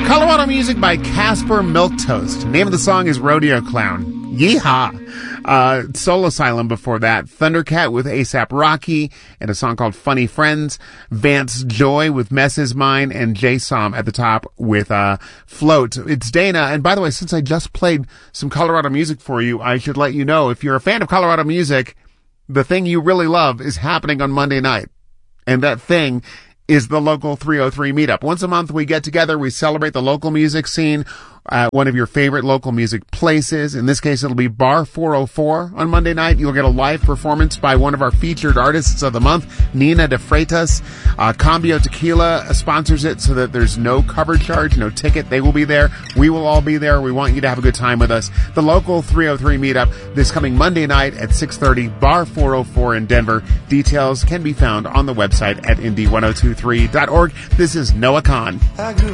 Colorado music by Casper Milquetoast. Name of the song is Rodeo Clown. Yeehaw! Soul Asylum before that. Thundercat with ASAP Rocky and a song called Funny Friends. Vance Joy with Mess Is Mine, and Jay Som at the top with Float. It's Dana, and by the way, since I just played some Colorado music for you, I should let you know, if you're a fan of Colorado music, the thing you really love is happening on Monday night. And that thing is the Local 303 meetup. Once a month we get together, we celebrate the local music scene at one of your favorite local music places. In this case, it'll be Bar 404 on Monday night. You'll get a live performance by one of our featured artists of the month, Nina de Freitas. Cambio Tequila sponsors it so that there's no cover charge, no ticket. They will be there. We will all be there. We want you to have a good time with us. The Local 303 meetup this coming Monday night at 6:30, Bar 404 in Denver. Details can be found on the website at indie1023.org. This is Noah Kahn.